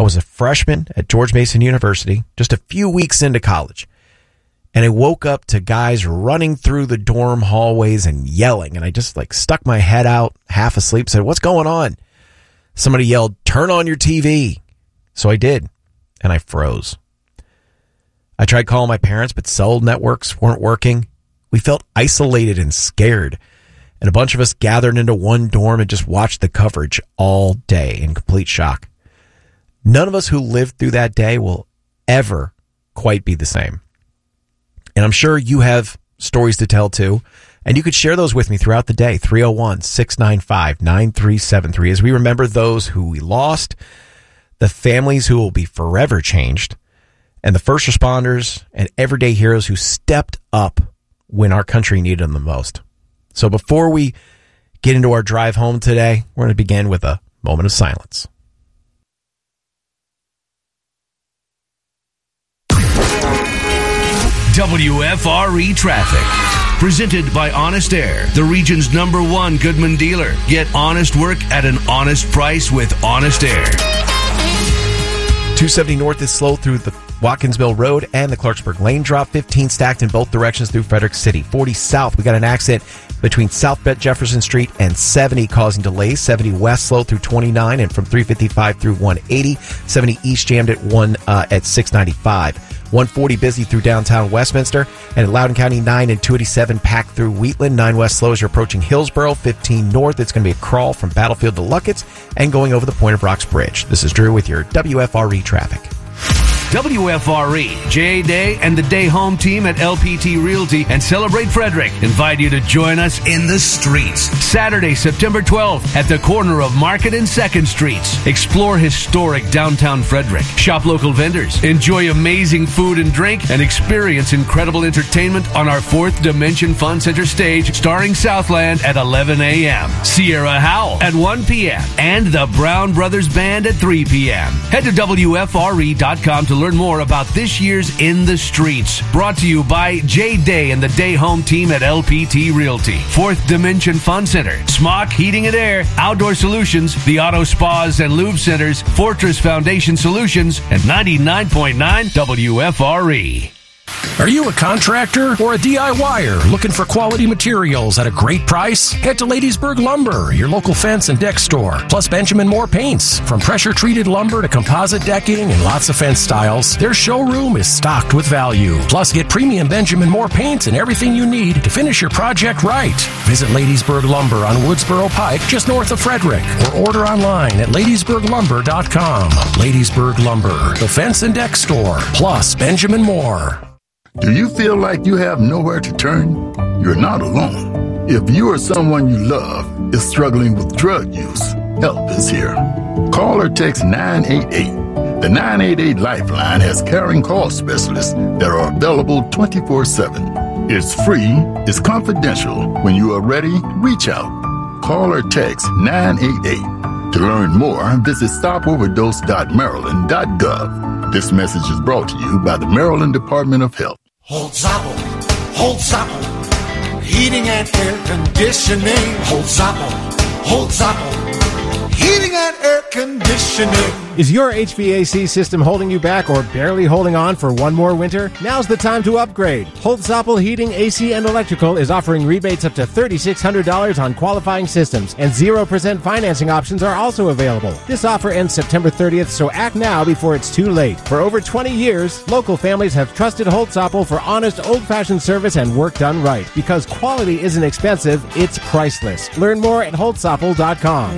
was a freshman at George Mason University, just a few weeks into college. And I woke up to guys running through the dorm hallways and yelling. And I just stuck my head out, half asleep, said, "What's going on?" Somebody yelled, "Turn on your TV." So I did. And I froze. I tried calling my parents, but cell networks weren't working. We felt isolated and scared. And a bunch of us gathered into one dorm and just watched the coverage all day in complete shock. None of us who lived through that day will ever quite be the same. And I'm sure you have stories to tell too. And you could share those with me throughout the day. 301-695-9373 as we remember those who we lost, the families who will be forever changed, and the first responders and everyday heroes who stepped up when our country needed them the most. So before we get into our drive home today, we're going to begin with a moment of silence. WFRE Traffic. Presented by Honest Air, the region's #1 Goodman dealer. Get honest work at an honest price with Honest Air. 270 north is slow through the Watkinsville Road and the Clarksburg Lane drop. 15 stacked in both directions through Frederick City. 40 south, we got an accident between South Jefferson Street and 70 causing delays. 70 west slow through 29 and from 355 through 180. 70 east jammed at 695. 140 busy through downtown Westminster, and at Loudoun County 9 and 287 packed through Wheatland. 9 west slow as you're approaching Hillsborough. 15 north, it's going to be a crawl from Battlefield to Luckett's and going over the Point of Rocks Bridge. This is Drew with your WFRE traffic. WFRE, Jay Day, and the Day Home team at LPT Realty and Celebrate Frederick invite you to join us in the streets. Saturday, September 12th at the corner of Market and 2nd Streets. Explore historic downtown Frederick. Shop local vendors. Enjoy amazing food and drink and experience incredible entertainment on our 4th Dimension Fun Center stage starring Southland at 11 a.m. Sierra Howell at 1 p.m. and the Brown Brothers Band at 3 p.m. Head to WFRE.com to learn more about this year's In the Streets. Brought to you by Jay Day and the Day Home team at LPT Realty. 4th Dimension Fun Center, Smock Heating and Air, Outdoor Solutions, the Auto Spas and Lube Centers, Fortress Foundation Solutions, and 99.9 WFRE. Are you a contractor or a DIYer looking for quality materials at a great price? Head to Ladiesburg Lumber, your local fence and deck store. Plus Benjamin Moore paints. From pressure-treated lumber to composite decking and lots of fence styles, their showroom is stocked with value. Plus get premium Benjamin Moore paints and everything you need to finish your project right. Visit Ladiesburg Lumber on Woodsboro Pike, just north of Frederick, or order online at ladiesburglumber.com. Ladiesburg Lumber, the fence and deck store, plus Benjamin Moore. Do you feel like you have nowhere to turn? You're not alone. If you or someone you love is struggling with drug use, help is here. Call or text 988. The 988 Lifeline has caring call specialists that are available 24/7. It's free, it's confidential. When you are ready, reach out. Call or text 988. To learn more, visit stopoverdose.maryland.gov. This message is brought to you by the Maryland Department of Health. Hold Zappel, hold Zappel, heating and air conditioning. Hold Zappel, heating and air conditioning. Is your HVAC system holding you back or barely holding on for one more winter? Now's the time to upgrade. Holtzappel Heating, AC, and Electrical is offering rebates up to $3,600 on qualifying systems, and 0% financing options are also available. This offer ends September 30th, so act now before it's too late. For over 20 years, local families have trusted Holtzappel for honest, old-fashioned service and work done right. Because quality isn't expensive, it's priceless. Learn more at holtzappel.com.